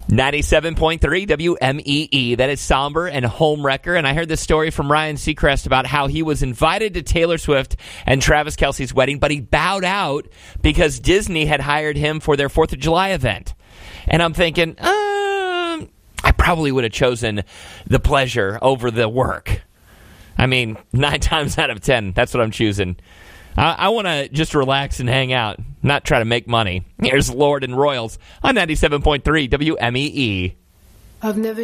97.3 WMEE. That is somber and homewrecker. And I heard this story from Ryan Seacrest about how he was invited to Taylor Swift and Travis Kelce's wedding, but he bowed out because Disney had hired him for their 4th of July event. And I'm thinking, I probably would have chosen the pleasure over the work. I mean, 9 times out of 10, that's what I'm choosing. I want to just relax and hang out, not try to make money. Here's Lord and Royals on 97.3 WMEE. I've never